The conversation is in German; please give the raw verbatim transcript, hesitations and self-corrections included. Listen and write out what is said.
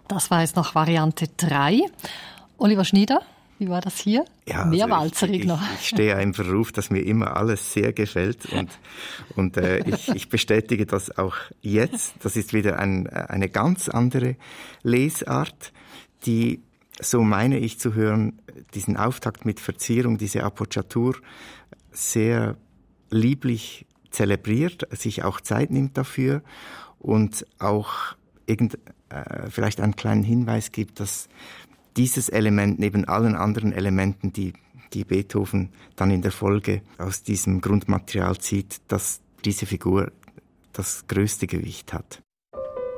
Das war jetzt noch Variante drei. Oliver Schnieder, wie war das hier? Ja, Mehr also walzerig ich, noch. Ich, ich stehe im Verruf, dass mir immer alles sehr gefällt und, und äh, ich, ich bestätige das auch jetzt. Das ist wieder ein, eine ganz andere Lesart, die, so meine ich zu hören, diesen Auftakt mit Verzierung, diese Appoggiatur sehr lieblich zelebriert, sich auch Zeit nimmt dafür und auch irgend, äh, vielleicht einen kleinen Hinweis gibt, dass dieses Element neben allen anderen Elementen, die, die Beethoven dann in der Folge aus diesem Grundmaterial zieht, dass diese Figur das größte Gewicht hat.